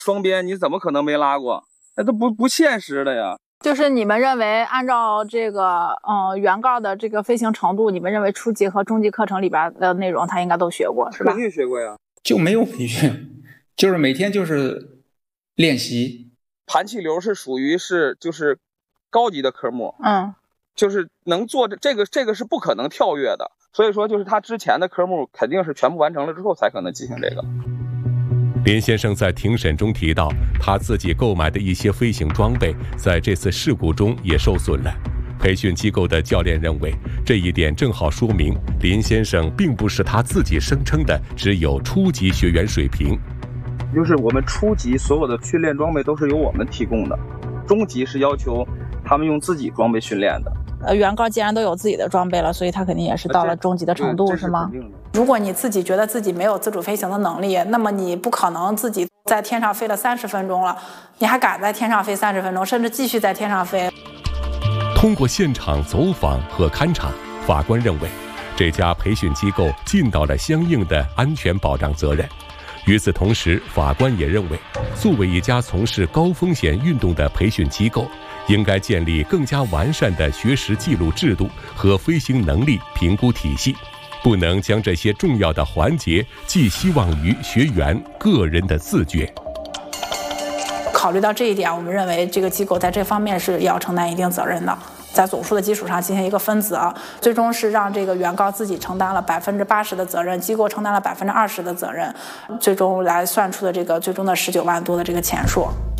双边你怎么可能没拉过？那都不现实的呀。 就是你们认为按照这个原告的这个飞行程度，你们认为初级和中级课程里边的内容他应该都学过是吧？ 肯定学过呀。 就没有培训，就是每天就是练习。 盘气流是属于就是高级的科目，就是能做这个是不可能跳跃的，所以说就是他之前的科目肯定是全部完成了之后才可能进行这个。 林先生在庭审中提到，他自己购买的一些飞行装备在这次事故中也受损了。培训机构的教练认为，这一点正好说明林先生并不是他自己声称的只有初级学员水平。 就是我们初级所有的训练装备都是由我们提供的，中级是要求他们用自己装备训练的。 原告既然都有自己的装备了，所以他肯定也是到了中级的程度，是吗？如果你自己觉得自己没有自主飞行的能力，那么你不可能自己在天上飞了30分钟了，你还敢在天上飞30分钟，甚至继续在天上飞。 通过现场走访和勘查，法官认为这家培训机构尽到了相应的安全保障责任。与此同时，法官也认为，作为一家从事高风险运动的培训机构，应该建立更加完善的学识记录制度和飞行能力评估体系，不能将这些重要的环节寄希望于学员个人的自觉。 考虑到这一点，我们认为这个机构在这方面是要承担一定责任的，在总数的基础上进行一个分责，最终是让这个原告自己承担了80%的责任，机构承担了20%的责任，最终来算出的这个最终的19万多的这个钱数。